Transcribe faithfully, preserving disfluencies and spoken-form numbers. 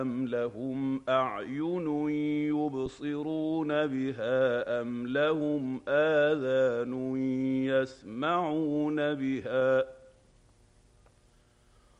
أَمْ لَهُمْ أَعْيُنٌ يُبْصِرُونَ بِهَا أَمْ لَهُمْ آذَانٌ يَسْمَعُونَ بِهَا ۖ